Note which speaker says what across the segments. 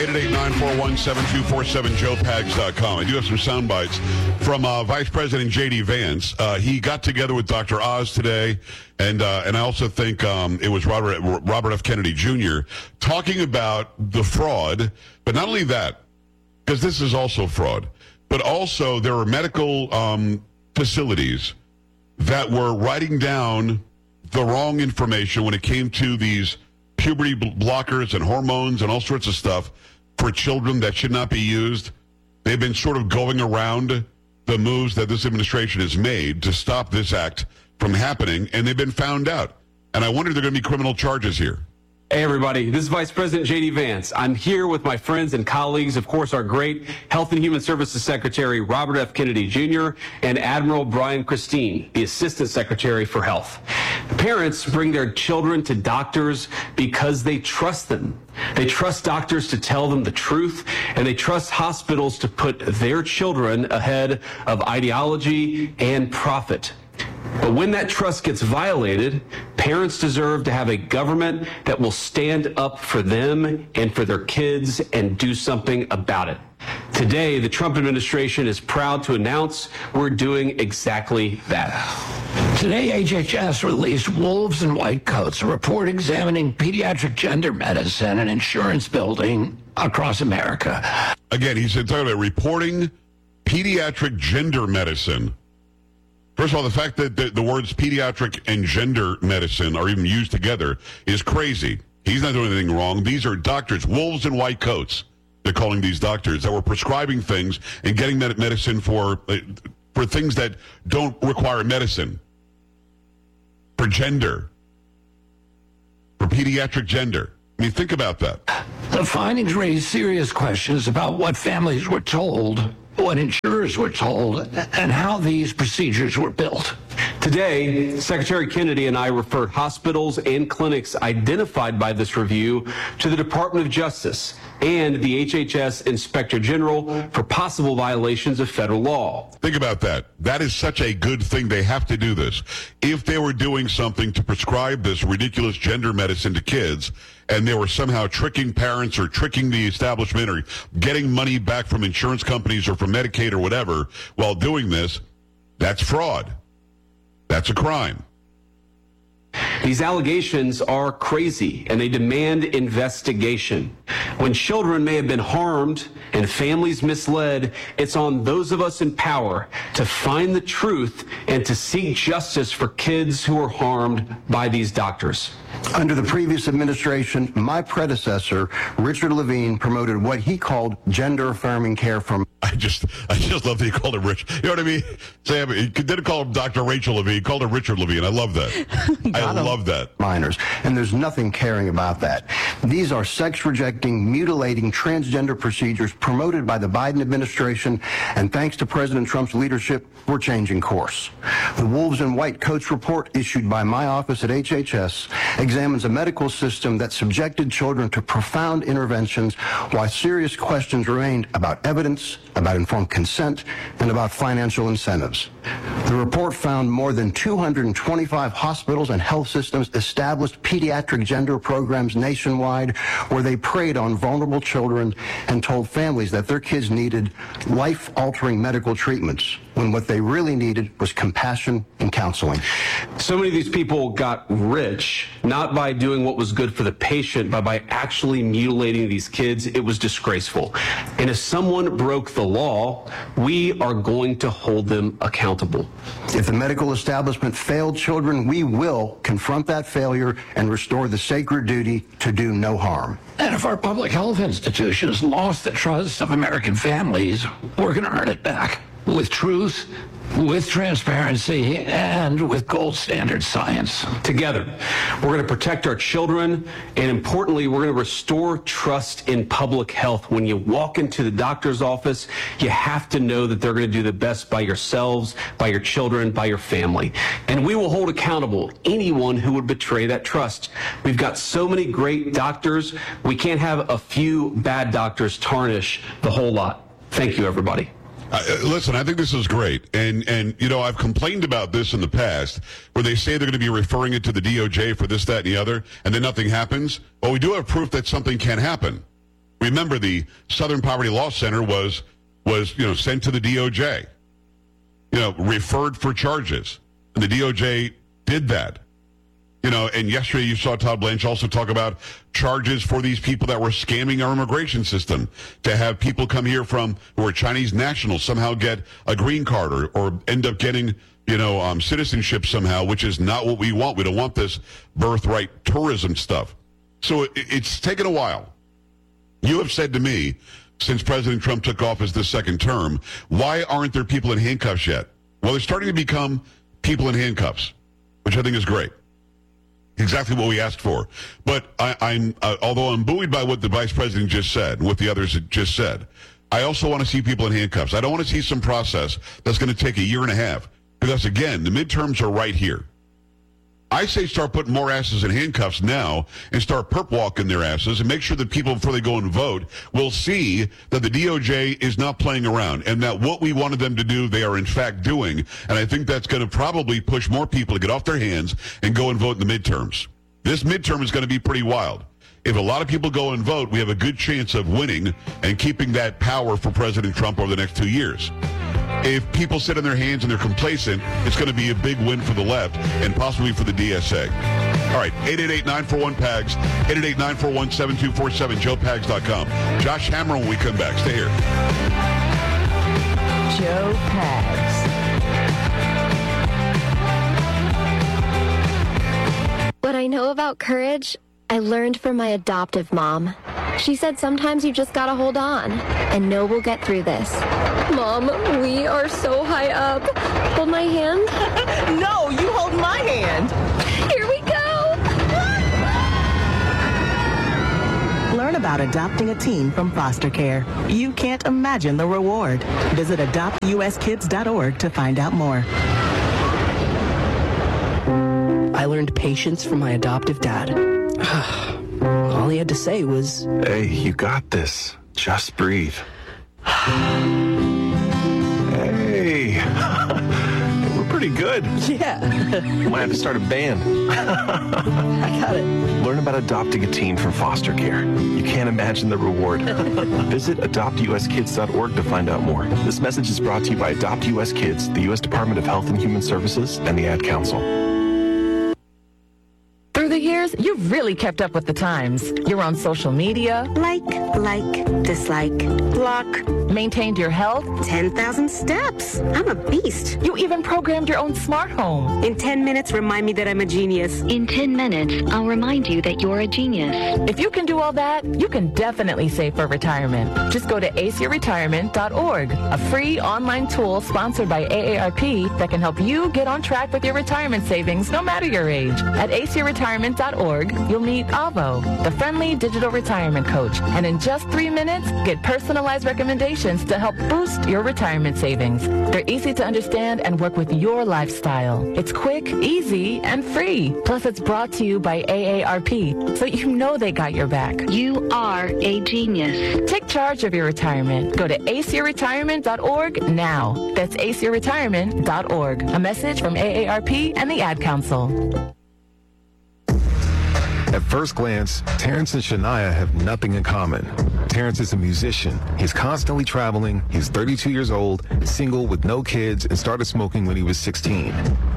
Speaker 1: 888-941-7247, joepags.com. I do have some sound bites from Vice President J.D. Vance. He got together with Dr. Oz today, and I also think it was Robert F. Kennedy Jr. talking about the fraud, but not only that, because this is also fraud, but also there are medical facilities that were writing down the wrong information when it came to these puberty blockers and hormones and all sorts of stuff for children that should not be used. They've been sort of going around the moves that this administration has made to stop this act from happening, and they've been found out. And I wonder if there are going to be criminal charges here.
Speaker 2: Hey, everybody. This is Vice President J.D. Vance. I'm here with my friends and colleagues, of course, our great Health and Human Services Secretary, Robert F. Kennedy Jr., and Admiral Brian Christine, the Assistant Secretary for Health. The parents bring their children to doctors because they trust them. They trust doctors to tell them the truth, and they trust hospitals to put their children ahead of ideology and profit. But when that trust gets violated, parents deserve to have a government that will stand up for them and for their kids and do something about it. Today, the Trump administration is proud to announce we're doing exactly that.
Speaker 3: Today, HHS released Wolves in White Coats, a report examining pediatric gender medicine and insurance building across America.
Speaker 1: Again, he's talking about reporting pediatric gender medicine. First of all, the fact that the words pediatric and gender medicine are even used together is crazy. He's not doing anything wrong. These are doctors, wolves in white coats, they're calling these doctors, that were prescribing things and getting medicine for things that don't require medicine. For gender. For pediatric gender. I mean, think about that.
Speaker 3: The findings raise serious questions about what families were told, what insurers were told, and how these procedures were built.
Speaker 2: Today, Secretary Kennedy and I referred hospitals and clinics identified by this review to the Department of Justice and the HHS Inspector General for possible violations of federal law.
Speaker 1: Think about that. That is such a good thing. They have to do this. If they were doing something to prescribe this ridiculous gender medicine to kids, and they were somehow tricking parents or tricking the establishment or getting money back from insurance companies or from Medicaid or whatever while doing this, that's fraud. That's a crime.
Speaker 2: These allegations are crazy, and they demand investigation. When children may have been harmed and families misled, it's on those of us in power to find the truth and to seek justice for kids who were harmed by these doctors.
Speaker 4: Under the previous administration, my predecessor, Richard Levine, promoted what he called gender-affirming care from...
Speaker 1: I just love that he called him Rich. You know what I mean? Sam, he didn't call him Dr. Rachel Levine. He called him Richard Levine. I love that. I love that.
Speaker 4: Minors. And there's nothing caring about that. These are sex-rejecting, mutilating, transgender procedures promoted by the Biden administration, and thanks to President Trump's leadership, we're changing course. The Wolves in White Coats report issued by my office at HHS examines a medical system that subjected children to profound interventions while serious questions remained about evidence, about informed consent, and about financial incentives. The report found more than 225 hospitals and health systems established pediatric gender programs nationwide where they preyed on vulnerable children and told families that their kids needed life-altering medical treatments when what they really needed was compassion and counseling.
Speaker 2: So many of these people got rich, not by doing what was good for the patient, but by actually mutilating these kids. It was disgraceful. And if someone broke the law, we are going to hold them accountable.
Speaker 4: If the medical establishment failed children, we will confront that failure and restore the sacred duty to do no harm.
Speaker 3: And if our public health institutions lost the trust of American families, we're going to earn it back with truth, with transparency, and with gold standard science.
Speaker 2: Together, we're going to protect our children, and importantly, we're going to restore trust in public health. When you walk into the doctor's office, you have to know that they're going to do the best by yourselves, by your children, by your family. And we will hold accountable anyone who would betray that trust. We've got so many great doctors. We can't have a few bad doctors tarnish the whole lot. Thank you, everybody.
Speaker 1: Listen, I think this is great. And you know, I've complained about this in the past where they say they're going to be referring it to the DOJ for this, that, and the other, and then nothing happens. Well, we do have proof that something can happen. Remember, the Southern Poverty Law Center was sent to the DOJ, referred for charges. And the DOJ did that. And yesterday you saw Todd Blanche also talk about charges for these people that were scamming our immigration system to have people come here who are Chinese nationals somehow get a green card or end up getting, citizenship somehow, which is not what we want. We don't want this birthright tourism stuff. So it's taken a while. You have said to me, since President Trump took office this second term, why aren't there people in handcuffs yet? Well, they're starting to become people in handcuffs, which I think is great. Exactly what we asked for. But although I'm buoyed by what the vice president just said, what the others just said, I also want to see people in handcuffs. I don't want to see some process that's going to take a year and a half. Because, again, the midterms are right here. I say start putting more asses in handcuffs now and start perp walking their asses and make sure that people, before they go and vote, will see that the DOJ is not playing around and that what we wanted them to do, they are in fact doing. And I think that's going to probably push more people to get off their hands and go and vote in the midterms. This midterm is going to be pretty wild. If a lot of people go and vote, we have a good chance of winning and keeping that power for President Trump over the next 2 years. If people sit on their hands and they're complacent, it's going to be a big win for the left and possibly for the DSA. All right, 888-941-PAGS, 888-941-7247, joepags.com. Josh Hammer when we come back. Stay here.
Speaker 5: Joe Pags.
Speaker 6: What I know about courage, I learned from my adoptive mom. She said sometimes you just gotta hold on and know we'll get through this. Mom, we are so high up. Hold my hand.
Speaker 5: No, you hold my hand.
Speaker 6: Here we go.
Speaker 5: Learn about adopting a teen from foster care. You can't imagine the reward. Visit adoptuskids.org to find out more.
Speaker 7: I learned patience from my adoptive dad. All he had to say was,
Speaker 8: "Hey, you got this. Just breathe." Hey, we're pretty good.
Speaker 7: yeah,
Speaker 8: We might have to start a band.
Speaker 7: I got it.
Speaker 8: Learn about adopting a teen from foster care. You can't imagine the reward. Visit adoptuskids.org to find out more. This message is brought to you by Adopt US Kids, the U.S. Department of Health and Human Services, and the Ad Council.
Speaker 9: Through the years, you've really kept up with the times. You're on social media.
Speaker 10: Like, dislike, block.
Speaker 9: Maintained your health.
Speaker 10: 10,000 steps. I'm a beast.
Speaker 9: You even programmed your own smart home.
Speaker 10: In 10 minutes, remind me that I'm a genius.
Speaker 11: In 10 minutes, I'll remind you that you're a genius.
Speaker 9: If you can do all that, you can definitely save for retirement. Just go to aceyourretirement.org, a free online tool sponsored by AARP that can help you get on track with your retirement savings no matter your age. At aceyourretirement.org, you'll meet Avo, the friendly digital retirement coach. And in just 3 minutes, get personalized recommendations to help boost your retirement savings. They're easy to understand and work with your lifestyle. It's quick, easy, and free. Plus, it's brought to you by AARP, so you know they got your back.
Speaker 11: You are a genius.
Speaker 9: Take charge of your retirement. Go to aceyourretirement.org now. That's aceyourretirement.org. A message from AARP and the Ad Council.
Speaker 12: At first glance, Terrence and Shania have nothing in common. Terrence is a musician. He's constantly traveling. He's 32 years old, single with no kids, and started smoking when he was 16.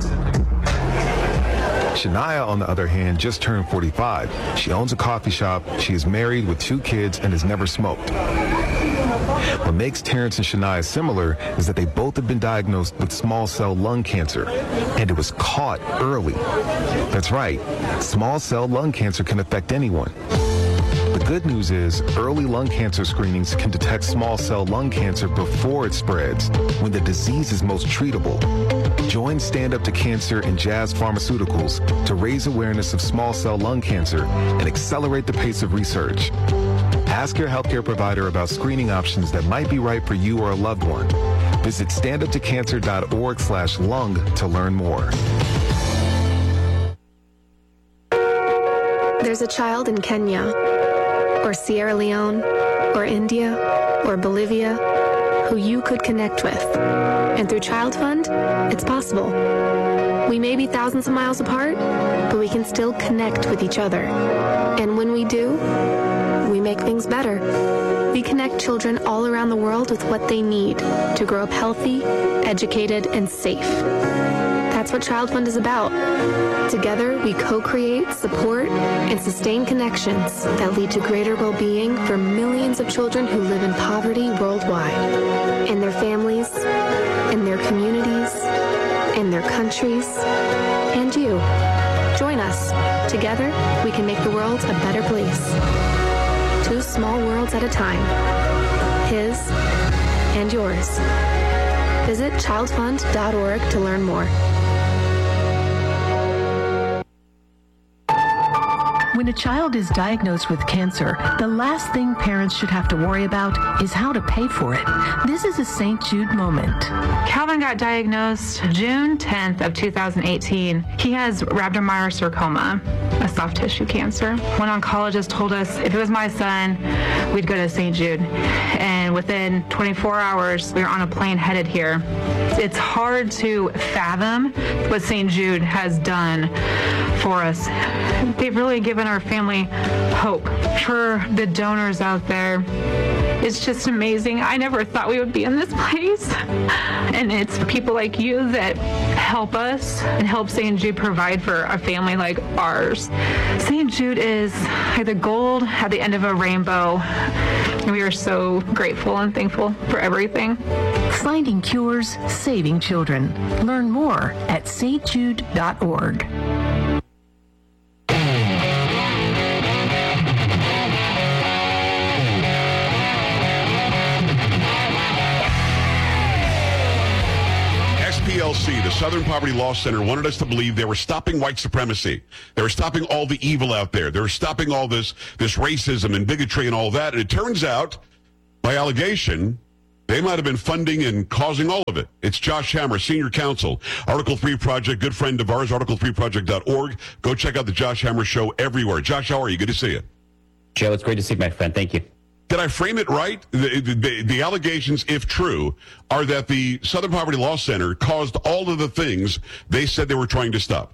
Speaker 12: Shania, on the other hand, just turned 45. She owns a coffee shop. She is married with 2 kids and has never smoked. What makes Terrence and Shania similar is that they both have been diagnosed with small cell lung cancer, and it was caught early. That's right, small cell lung cancer can affect anyone. The good news is early lung cancer screenings can detect small cell lung cancer before it spreads, when the disease is most treatable. Join Stand Up to Cancer and Jazz Pharmaceuticals to raise awareness of small cell lung cancer and accelerate the pace of research. Ask your healthcare provider about screening options that might be right for you or a loved one. Visit standuptocancer.org/lung to learn more.
Speaker 6: There's a child in Kenya, or Sierra Leone, or India, or Bolivia, who you could connect with. And through Child Fund, it's possible. We may be thousands of miles apart, but we can still connect with each other. And when we do,
Speaker 13: we make things better. We connect children all around the world with what they need to grow up healthy, educated, and safe. That's what Child Fund is about. Together, we co-create, support, and sustain connections that lead to greater well-being for millions of children who live in poverty worldwide, in their families, in their communities, in their countries, and you. Join us. Together, we can make the world a better place. 2 small worlds at a time. His and yours. Visit childfund.org to learn more.
Speaker 14: When a child is diagnosed with cancer, the last thing parents should have to worry about is how to pay for it. This is a St. Jude moment.
Speaker 15: Calvin got diagnosed June 10th of 2018. He has rhabdomyosarcoma, a soft tissue cancer. One oncologist told us if it was my son, we'd go to St. Jude. And within 24 hours, we were on a plane headed here. It's hard to fathom what St. Jude has done for us. They've really given our family hope. For the donors out there, it's just amazing. I never thought we would be in this place. And it's people like you that help us and help St. Jude provide for a family like ours. St. Jude is like the gold at the end of a rainbow. And we are so grateful and thankful for everything.
Speaker 14: Finding cures, saving children. Learn more at stjude.org.
Speaker 1: SPLC, the Southern Poverty Law Center, wanted us to believe they were stopping white supremacy. They were stopping all the evil out there. They were stopping all this racism and bigotry and all that. And it turns out, by allegation, they might have been funding and causing all of it. It's Josh Hammer, Senior Counsel, Article 3 Project, good friend of ours, article3project.org. Go check out the Josh Hammer Show everywhere. Josh, how are you? Good to see you.
Speaker 16: Joe, it's great to see you, my friend. Thank you.
Speaker 1: Did I frame it right? The allegations, if true, are that the Southern Poverty Law Center caused all of the things they said they were trying to stop.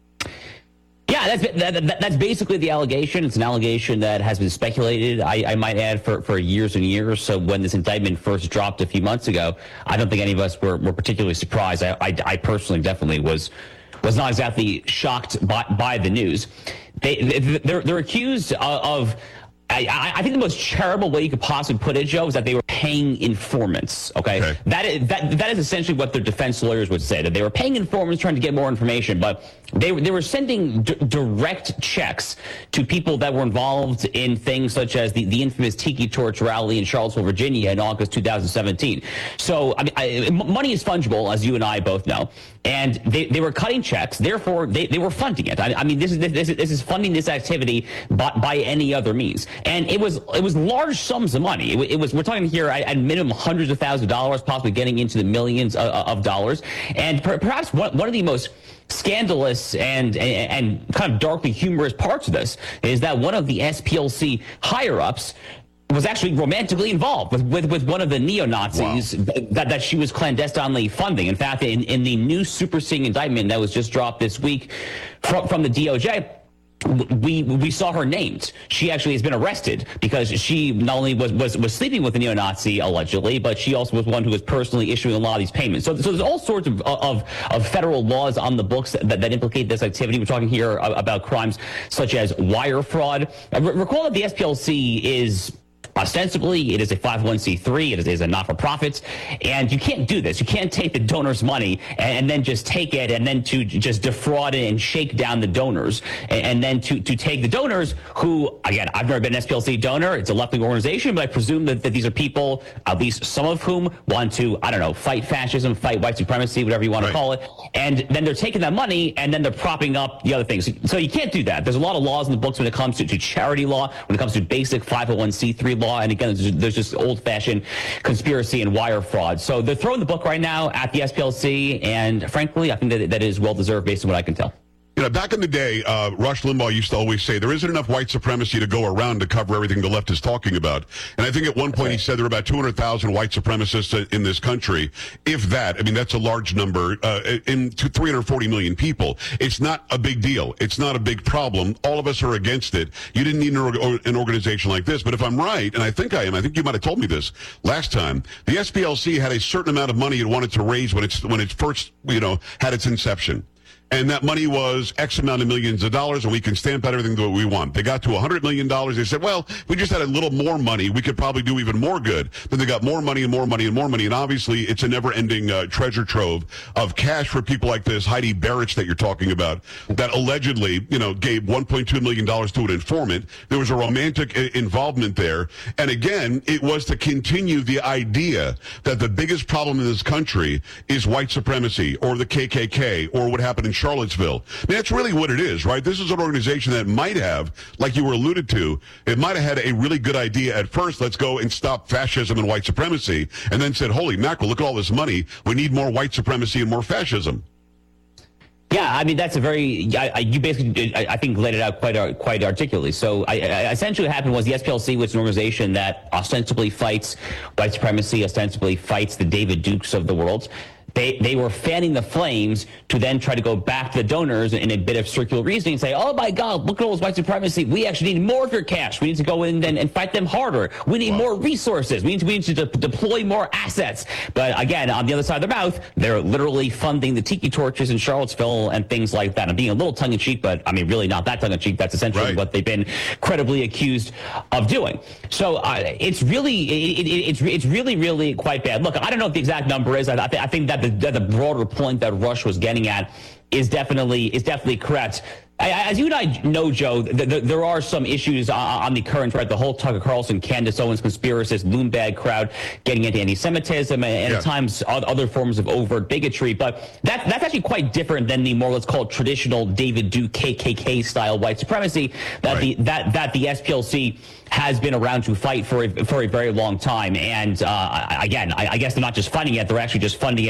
Speaker 16: Yeah, that's basically the allegation. It's an allegation that has been speculated, I might add, for years and years. So when this indictment first dropped a few months ago, I don't think any of us were particularly surprised. I personally definitely was not exactly shocked by the news. They're accused of I think the most charitable way you could possibly put it, Joe, is that they were paying informants. Okay? That is essentially what their defense lawyers would say, that they were paying informants trying to get more information, but they were sending direct checks to people that were involved in things such as the infamous Tiki Torch rally in Charlottesville, Virginia in August 2017. So money is fungible, as you and I both know, and they were cutting checks. Therefore, they were funding it. I mean, this is funding this activity by any other means. And it was large sums of money. We're talking here at minimum hundreds of thousands of dollars, possibly getting into the millions of dollars. And perhaps one of the most scandalous and kind of darkly humorous parts of this is that one of the SPLC higher-ups was actually romantically involved with one of the neo-Nazis that she was clandestinely funding. In fact, in the new superseding indictment that was just dropped this week from the DOJ, we saw her named. She actually has been arrested because she not only was sleeping with a neo-Nazi allegedly, but she also was one who was personally issuing a lot of these payments. So there's all sorts of federal laws on the books that implicate this activity. We're talking here about crimes such as wire fraud. Recall that the SPLC is ostensibly, it is a 501c3. It is a not-for-profit, and you can't do this. You can't take the donor's money and then just take it and then to just defraud it and shake down the donors, and then to take the donors who, again, I've never been an SPLC donor. It's a left-wing organization, but I presume that these are people, at least some of whom want to, I don't know, fight fascism, fight white supremacy, whatever you want to call it, and then they're taking that money and then they're propping up the other things. So you can't do that. There's a lot of laws in the books when it comes to charity law, when it comes to basic 501c3 law. And again, there's just old-fashioned conspiracy and wire fraud. So they're throwing the book right now at the SPLC, and frankly, I think that is well-deserved based on what I can tell.
Speaker 1: You back in the day, Rush Limbaugh used to always say there isn't enough white supremacy to go around to cover everything the left is talking about. And I think at one point he said there are about 200,000 white supremacists in this country. If that, I mean, that's a large number in 340 million people. It's not a big deal. It's not a big problem. All of us are against it. You didn't need an organization like this. But if I'm right, and I think I am, I think you might have told me this last time, the SPLC had a certain amount of money it wanted to raise when it first, had its inception. And that money was X amount of millions of dollars, and we can stamp out everything that we want. They got to $100 million. They said, well, we just had a little more money. We could probably do even more good. Then they got more money and more money and more money. And obviously, it's a never-ending treasure trove of cash for people like this Heidi Barrich that you're talking about, that allegedly, gave $1.2 million to an informant. There was a romantic involvement there. And again, it was to continue the idea that the biggest problem in this country is white supremacy or the KKK or what happened in Charlottesville. I mean, that's really what it is, right? This is an organization that might have, like you were alluded to, it might have had a really good idea at first. Let's go and stop fascism and white supremacy. And then said, holy mackerel, look at all this money. We need more white supremacy and more fascism.
Speaker 16: Yeah, I mean, that's a very, you basically, I think, laid it out quite articulately. So essentially what happened was the SPLC was an organization that ostensibly fights white supremacy, ostensibly fights the David Dukes of the world. They were fanning the flames to then try to go back to the donors in a bit of circular reasoning and say, oh, my God, look at all this white supremacy. We actually need more of your cash. We need to go in and fight them harder. We need more resources. We need to deploy more assets. But again, on the other side of their mouth, they're literally funding the tiki torches in Charlottesville and things like that. I'm being a little tongue-in-cheek, but I mean, really not that tongue-in-cheek. That's essentially what they've been credibly accused of doing. So it's really quite bad. Look, I don't know what the exact number is. I think that the broader point that Rush was getting at is definitely correct. As you and I know, Joe, there are some issues on the current, right? The whole Tucker Carlson, Candace Owens conspiracist, loonbag crowd getting into anti-Semitism and at times other forms of overt bigotry. But that's actually quite different than the more, let's call it, traditional David Duke KKK style white supremacy that the SPLC has been around to fight for a very long time. And again, I guess they're not just funding it; they're actually just funding it